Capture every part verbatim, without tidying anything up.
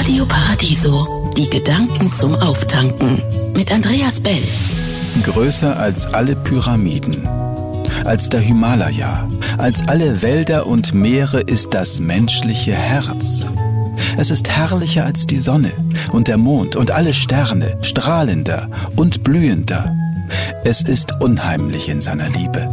Radio Paradiso, die Gedanken zum Auftanken mit Andreas Bell. Größer als alle Pyramiden, als der Himalaya, als alle Wälder und Meere ist das menschliche Herz. Es ist herrlicher als die Sonne und der Mond und alle Sterne, strahlender und blühender. Es ist unheimlich in seiner Liebe.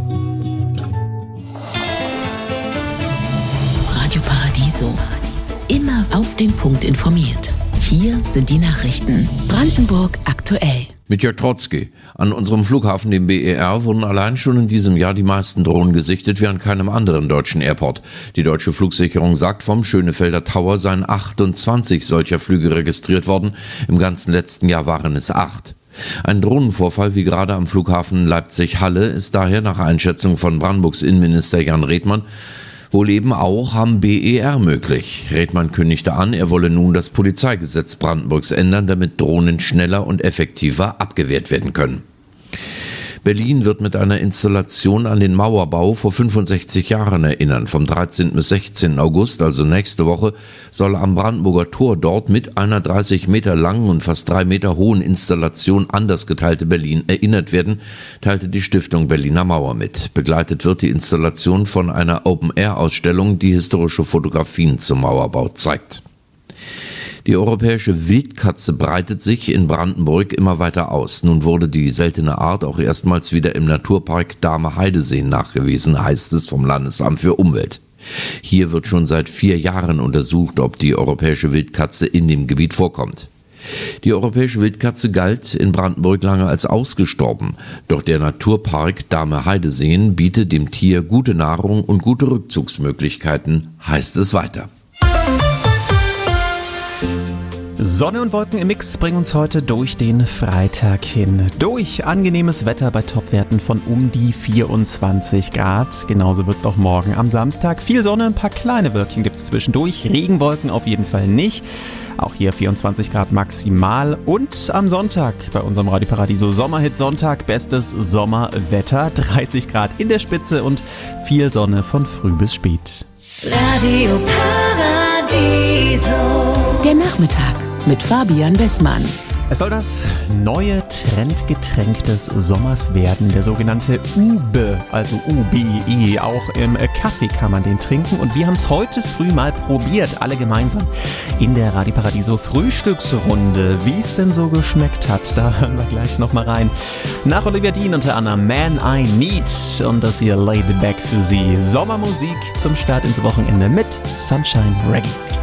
Radio Paradiso. Immer auf den Punkt informiert. Hier sind die Nachrichten. Brandenburg aktuell. Mit Jörg Trotzki. An unserem Flughafen, dem B E R, wurden allein schon in diesem Jahr die meisten Drohnen gesichtet wie an keinem anderen deutschen Airport. Die deutsche Flugsicherung sagt, vom Schönefelder Tower seien achtundzwanzig solcher Flüge registriert worden. Im ganzen letzten Jahr waren es acht. Ein Drohnenvorfall wie gerade am Flughafen Leipzig-Halle ist daher nach Einschätzung von Brandenburgs Innenminister Jan Redmann wohl eben auch am B E R möglich. Redmann kündigte an, er wolle nun das Polizeigesetz Brandenburgs ändern, damit Drohnen schneller und effektiver abgewehrt werden können. Berlin wird mit einer Installation an den Mauerbau vor fünfundsechzig Jahren erinnern. Vom dreizehnten bis sechzehnten August, also nächste Woche, soll am Brandenburger Tor dort mit einer dreißig Meter langen und fast drei Meter hohen Installation an das geteilte Berlin erinnert werden, teilte die Stiftung Berliner Mauer mit. Begleitet wird die Installation von einer Open-Air-Ausstellung, die historische Fotografien zum Mauerbau zeigt. Die europäische Wildkatze breitet sich in Brandenburg immer weiter aus. Nun wurde die seltene Art auch erstmals wieder im Naturpark Dahme-Heidesee nachgewiesen, heißt es vom Landesamt für Umwelt. Hier wird schon seit vier Jahren untersucht, ob die europäische Wildkatze in dem Gebiet vorkommt. Die europäische Wildkatze galt in Brandenburg lange als ausgestorben. Doch der Naturpark Dahme-Heideseen bietet dem Tier gute Nahrung und gute Rückzugsmöglichkeiten, heißt es weiter. Sonne und Wolken im Mix bringen uns heute durch den Freitag hin. Durch angenehmes Wetter bei Topwerten von um die vierundzwanzig Grad. Genauso wird es auch morgen am Samstag. Viel Sonne, ein paar kleine Wölkchen gibt es zwischendurch. Regenwolken auf jeden Fall nicht. Auch hier vierundzwanzig Grad maximal. Und am Sonntag bei unserem Radio Paradiso Sommerhit Sonntag bestes Sommerwetter. dreißig Grad in der Spitze und viel Sonne von früh bis spät. Radio Paradiso. Der Nachmittag mit Fabian Wessmann. Es soll das neue Trendgetränk des Sommers werden, der sogenannte Ube, also U B E. Auch im Kaffee kann man den trinken und wir haben es heute früh mal probiert, alle gemeinsam in der Radio Paradiso Frühstücksrunde. Wie es denn so geschmeckt hat, da hören wir gleich nochmal rein. Nach Olivia Dean unter anderem Man I Need und das hier Laid Back für Sie. Sommermusik zum Start ins Wochenende mit Sunshine Reggae.